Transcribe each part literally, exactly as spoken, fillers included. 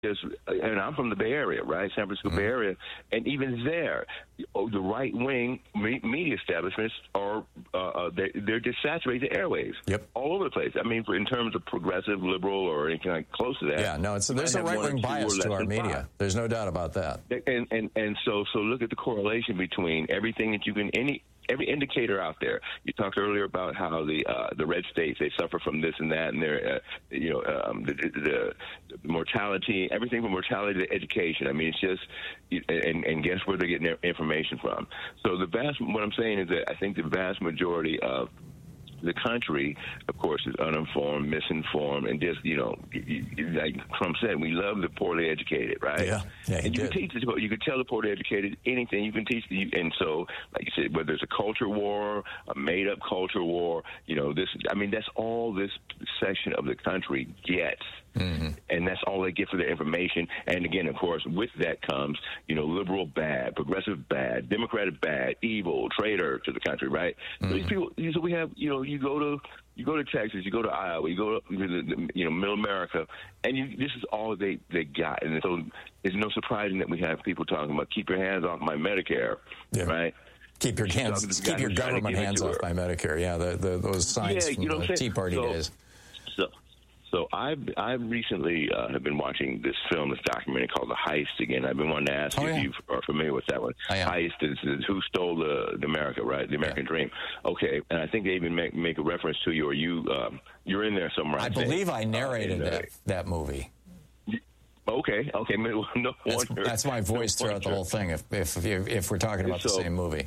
Just, and I'm from the Bay Area, right? San Francisco mm-hmm. Bay Area. And even there, the right-wing media establishments are, uh, they're, they're just saturating the airwaves yep. all over the place. I mean, for, in terms of progressive, liberal, or anything like close to that. Yeah, no, it's, there's a right-wing bias to our media. Five. There's no doubt about that. And, and, and so, so look at the correlation between everything that you can, any, every indicator out there. You talked earlier about how the uh, the red states, they suffer from this and that, and they're, uh, you know, um, the, the, the mortality, everything from mortality to education. I mean, it's just, and, and guess where they're getting their information from. So the vast, what I'm saying is that I think the vast majority of the country, of course, is uninformed, misinformed, and just, you know, like Trump said, we love the poorly educated, right? Yeah, yeah, he and you did. can teach, you can tell the poorly educated anything. You can teach, the, and so, like you said, whether it's a culture war, a made-up culture war, you know, this. I mean, that's all this section of the country gets. Mm-hmm. And that's all they get for their information. And again, of course, with that comes, you know, liberal bad, progressive bad, Democratic bad, evil, traitor to the country, right? Mm-hmm. So these people, so we have, you know, you go to you go to Texas, you go to Iowa, you go to you know Middle America, and you, this is all they they got. And so it's no surprising that we have people talking about keep your hands off my Medicare, yeah. right? Keep your hands, keep your government hands off my Medicare. Yeah, the, the, those signs yeah, from you know the Tea Party so, days. So. So I've I've recently uh, have been watching this film, this documentary called The Heist. Again, I've been wanting to ask oh, you yeah. if you are familiar with that one. I am. Heist is, is who stole the, the America, right? The American yeah. Dream. Okay, and I think they even make make a reference to you, or you um, you're in there somewhere. I, I believe I narrated uh, that that movie. Okay, okay, no that's, wonder. That's my voice no throughout wonder. the whole thing. If if if, if we're talking about so, the same movie.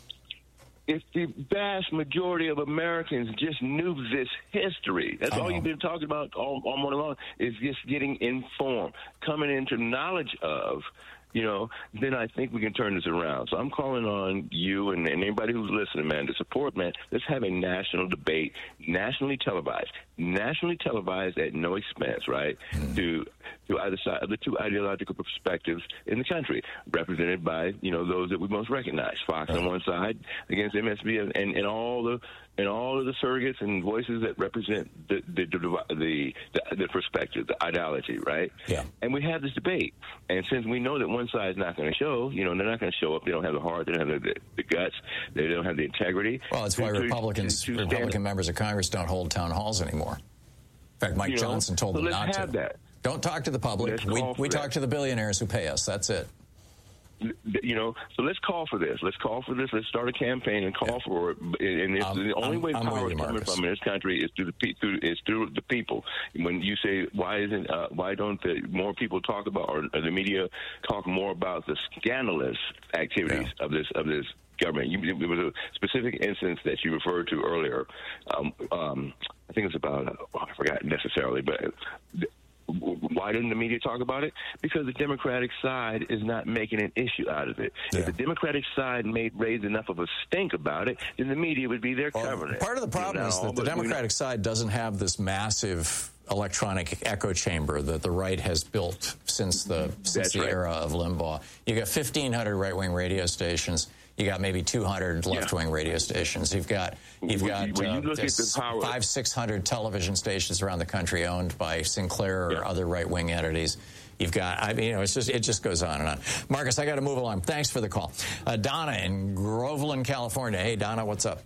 If the vast majority of Americans just knew this history, that's all you've been talking about all, all morning long, is just getting informed, coming into knowledge of, you know, then I think we can turn this around. So I'm calling on you and, and anybody who's listening, man, to support, man. Let's have a national debate, nationally televised, nationally televised at no expense, right, mm. to to either side of the two ideological perspectives in the country, represented by, you know, those that we most recognize. Fox on one side against M S B and, and, and all the and all of the surrogates and voices that represent the the the, the, the, the perspective, the ideology, right? Yeah. And we have this debate. And since we know that one side is not going to show, you know, they're not going to show up. They don't have the heart. They don't have the, the, the guts. They don't have the integrity. Well, that's why to, Republicans, to, to Republican members of Congress don't hold town halls anymore. In fact, Mike you know, Johnson told so them let's not have to. That. Don't talk to the public. Let's we we that. talk to the billionaires who pay us. That's it. You know, so let's call for this. Let's call for this. Let's start a campaign and call yeah. for it. And it's um, the only I'm, way I'm power you, is coming Marcus. from in this country is through the pe- through is through the people. When you say why isn't uh, why don't the more people talk about, or, or the media talk more about the scandalous activities yeah. of this of this government? You, there was a specific instance that you referred to earlier. Um, um, I think it's about oh, I forgot necessarily, but. Why didn't the media talk about it? Because the Democratic side is not making an issue out of it. Yeah. If the Democratic side made raised enough of a stink about it, then the media would be there well, covering it. Part of the problem you know, is that the Democratic side doesn't have this massive electronic echo chamber that the right has built since the since That's the right. era of Limbaugh. You got fifteen hundred right-wing radio stations. You got maybe two hundred left-wing yeah. radio stations. You've got you've got when uh, you look at the power. five, six hundred television stations around the country owned by Sinclair or yeah. other right-wing entities. You've got, I mean, you know, it's just it just goes on and on. Marcus, I got to move along. Thanks for the call, uh, Donna in Groveland, California. Hey, Donna, what's up?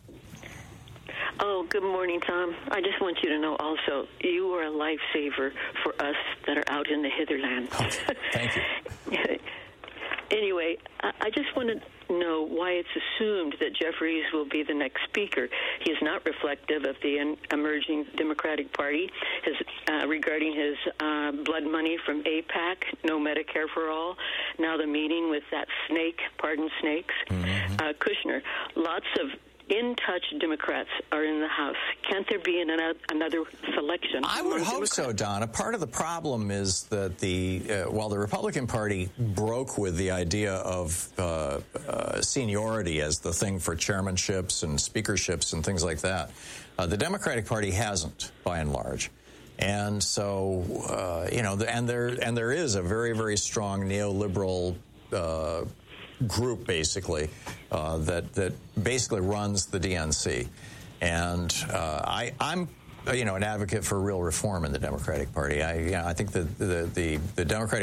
Oh, good morning, Tom. I just want you to know also, you are a lifesaver for us that are out in the hitherland. Oh, thank you. Anyway, I just want to know why it's assumed that Jeffries will be the next speaker. He is not reflective of the emerging Democratic Party. His, uh, regarding his uh, blood money from AIPAC, no Medicare for all, now the meeting with that snake, pardon snakes, mm-hmm. uh, Kushner. Lots of in-touch Democrats are in the House. Can't there be an, another selection? I would hope Democrats? so, Donna. Part of the problem is that the uh, while the Republican Party broke with the idea of uh, uh, seniority as the thing for chairmanships and speakerships and things like that, uh, the Democratic Party hasn't, by and large. And so, uh, you know, and there and there is a very, very strong neoliberal uh group basically uh, that that basically runs the D N C, and uh, I, I'm you know, an advocate for real reform in the Democratic Party. I, you know, I think that the, the, the Democratic